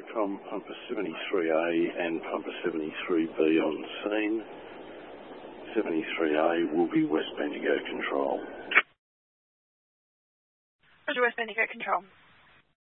Com, Pumper 73A and Pumper 73B on scene. 73A will be West Bendigo Control. Roger, West Bendigo Control.